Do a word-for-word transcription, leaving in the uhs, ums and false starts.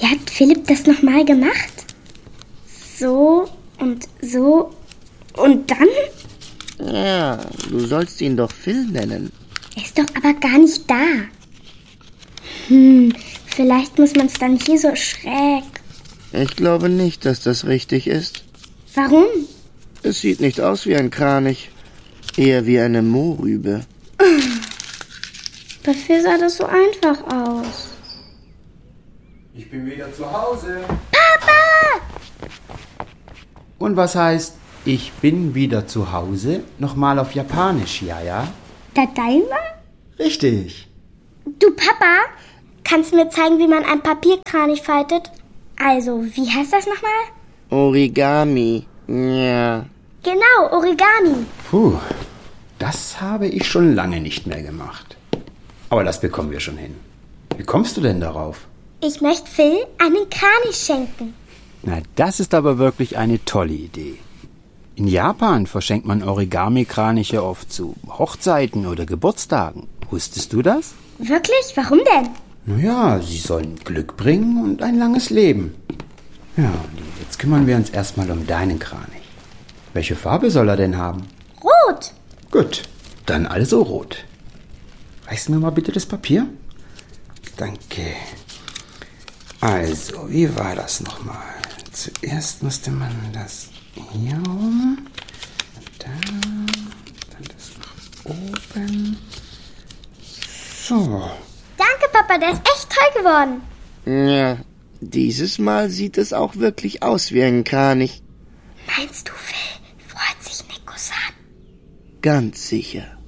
Wie hat Philipp das nochmal gemacht? So und so und dann? Ja, du sollst ihn doch Phil nennen. Er ist doch aber gar nicht da. Hm, vielleicht muss man es dann hier so schräg. Ich glaube nicht, dass das richtig ist. Warum? Es sieht nicht aus wie ein Kranich, eher wie eine Mohrrübe. Dafür sah das so einfach aus. Ich bin wieder zu Hause. Papa! Und was heißt, ich bin wieder zu Hause? Nochmal auf Japanisch, ja, ja? Tadaima? Richtig. Du, Papa, kannst du mir zeigen, wie man ein Papierkranich faltet? Also, wie heißt das nochmal? Origami. Ja. Genau, Origami. Puh, das habe ich schon lange nicht mehr gemacht. Aber das bekommen wir schon hin. Wie kommst du denn darauf? Ich möchte Phil einen Kranich schenken. Na, das ist aber wirklich eine tolle Idee. In Japan verschenkt man Origami-Kraniche oft zu Hochzeiten oder Geburtstagen. Wusstest du das? Wirklich? Warum denn? Naja, sie sollen Glück bringen und ein langes Leben. Ja, und jetzt kümmern wir uns erstmal um deinen Kranich. Welche Farbe soll er denn haben? Rot. Gut, dann also rot. Reichst du mir mal bitte das Papier? Danke. Also, wie war das nochmal? Zuerst musste man das hier rum, da, dann das nach oben. So. Danke, Papa, der ist echt toll geworden. Ja, dieses Mal sieht es auch wirklich aus wie ein Kranich. Meinst du, Phil freut sich Nico-san? Ganz sicher.